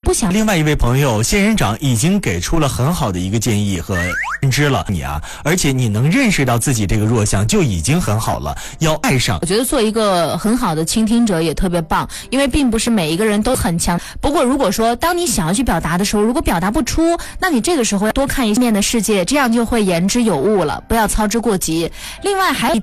不想。 另外一位朋友仙人掌已经给出了很好的一个建议和认知了你啊，而且你能认识到自己这个弱项就已经很好了，要爱上。 我觉得做一个很好的倾听者也特别棒，因为并不是每一个人都很强。不过如果说当你想要去表达的时候，如果表达不出，那你这个时候要多看一面的世界，这样就会言之有物了，不要操之过急。另外还有